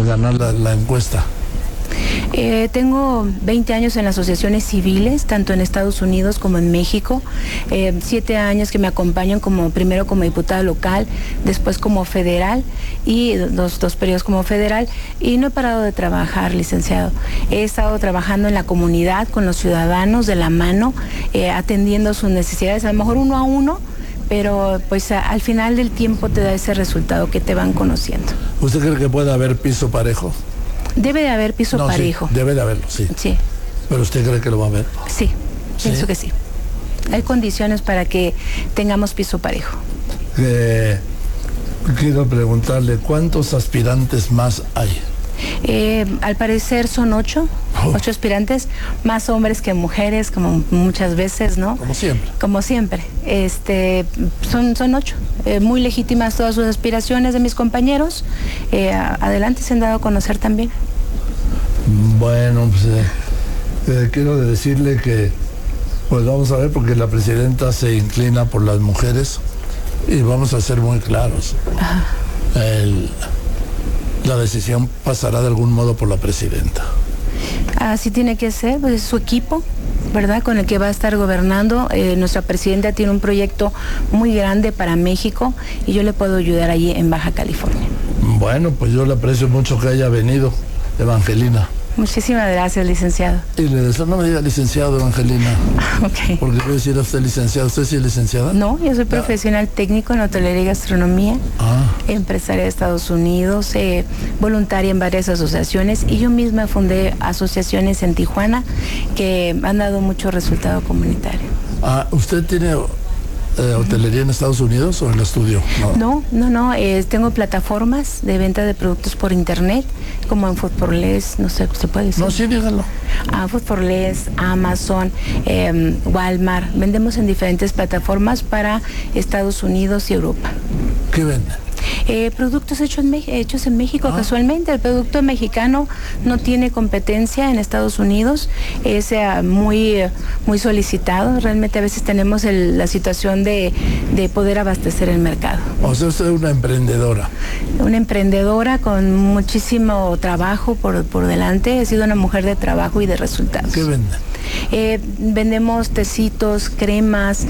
ganar la encuesta? Tengo 20 años en asociaciones civiles, tanto en Estados Unidos como en México. 7 años que me acompañan primero como diputada local, después como federal y dos periodos como federal. Y no he parado de trabajar, licenciado. He estado trabajando en la comunidad, con los ciudadanos de la mano, atendiendo sus necesidades, a lo mejor uno a uno, pero pues al final del tiempo te da ese resultado que te van conociendo. ¿Usted cree que puede haber piso parejo? Debe de haber piso parejo. Sí, debe de haberlo, sí. Sí. ¿Pero usted cree que lo va a haber? Sí, pienso que sí. Hay condiciones para que tengamos piso parejo. Quiero preguntarle, ¿cuántos aspirantes más hay? Al parecer son 8 aspirantes, más hombres que mujeres, como muchas veces, ¿no? Como siempre. Como siempre. Son 8. Muy legítimas todas sus aspiraciones de mis compañeros. Adelante, se han dado a conocer también. Bueno, pues quiero decirle que, pues vamos a ver, porque la presidenta se inclina por las mujeres y vamos a ser muy claros. La decisión pasará de algún modo por la presidenta. Así tiene que ser, pues es su equipo, ¿verdad?, con el que va a estar gobernando. Nuestra presidenta tiene un proyecto muy grande para México y yo le puedo ayudar allí en Baja California. Bueno, pues yo le aprecio mucho que haya venido, Evangelina. Muchísimas gracias, licenciado. Y le deseo, no me diga licenciado, Evangelina. Ok. Porque voy a decir a usted licenciado. ¿Usted sí es licenciada? No, yo soy profesional técnico en hotelería y gastronomía, empresaria de Estados Unidos, voluntaria en varias asociaciones, y yo misma fundé asociaciones en Tijuana que han dado mucho resultado comunitario. ¿Usted tiene hotelería en Estados Unidos o en el estudio? No. Tengo plataformas de venta de productos por internet, como en Food for Less, no sé, ¿se puede decir? No, sí, dígalo. Food for Less, Amazon, Walmart. Vendemos en diferentes plataformas para Estados Unidos y Europa. ¿Qué venden? Productos hechos en México. Casualmente el producto mexicano no tiene competencia en Estados Unidos, es muy solicitado. Realmente a veces tenemos la situación de poder abastecer el mercado. O sea, usted es una emprendedora. Una emprendedora con muchísimo trabajo por delante. He sido una mujer de trabajo y de resultados. ¿Qué venden? Vendemos tecitos, cremas,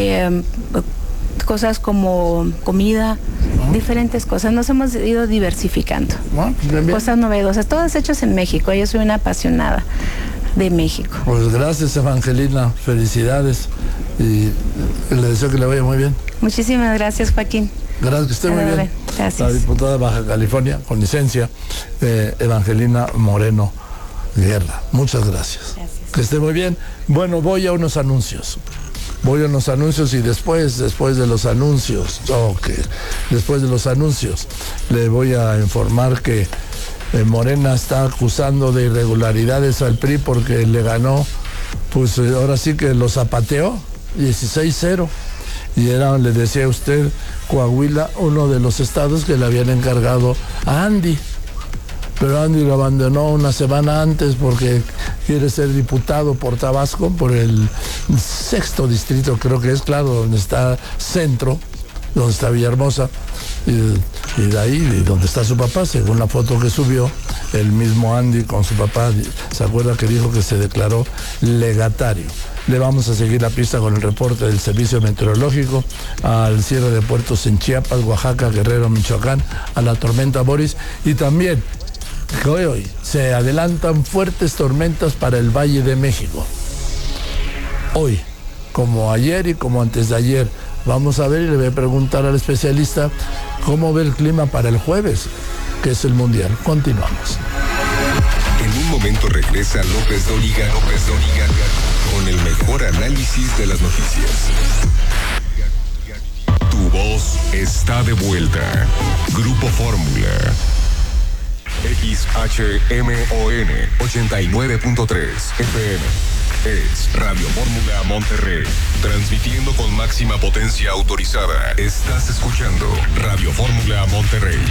cosas como comida, diferentes cosas. Nos hemos ido diversificando. Bien. Cosas novedosas, todas hechas en México. Yo soy una apasionada de México. Pues gracias, Evangelina. Felicidades. Y le deseo que le vaya muy bien. Muchísimas gracias, Joaquín. Gracias, que esté muy bien. Gracias. La diputada de Baja California, con licencia, Evangelina Moreno Guerra. Muchas gracias. Que esté muy bien. Bueno, voy a unos anuncios. Y después de los anuncios, después de los anuncios, le voy a informar que Morena está acusando de irregularidades al PRI porque le ganó, pues ahora sí que lo zapateó, 16-0. Y le decía a usted, Coahuila, uno de los estados que le habían encargado a Andy. Pero Andy lo abandonó una semana antes porque quiere ser diputado por Tabasco, por el 6º distrito, creo que es, claro, donde está Centro, donde está Villahermosa, y de ahí, donde está su papá, según la foto que subió, el mismo Andy con su papá, ¿se acuerda que dijo que se declaró legatario? Le vamos a seguir la pista con el reporte del Servicio Meteorológico al cierre de puertos en Chiapas, Oaxaca, Guerrero, Michoacán, a la tormenta Boris, y también hoy se adelantan fuertes tormentas para el Valle de México. Hoy, como ayer y como antes de ayer. Vamos a ver y le voy a preguntar al especialista cómo ve el clima para el jueves, que es el Mundial. Continuamos. En un momento regresa López Dóriga con el mejor análisis de las noticias. Tu voz está de vuelta. Grupo Fórmula. XHMON 89.3 FM. Es Radio Fórmula Monterrey, transmitiendo con máxima potencia autorizada. Estás escuchando Radio Fórmula Monterrey,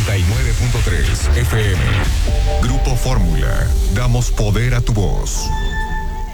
89.3 FM. Grupo Fórmula, damos poder a tu voz.